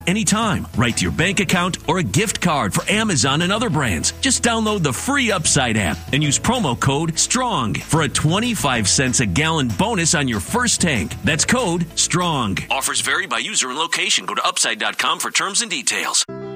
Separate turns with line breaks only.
anytime, right to your bank account or a gift card for Amazon and other brands. Just download the free Upside app and use promo code STRONG for a 25 cents a gallon bonus on your first tank. That's code STRONG. Offers vary by user and location. Go to upside.com for terms and details.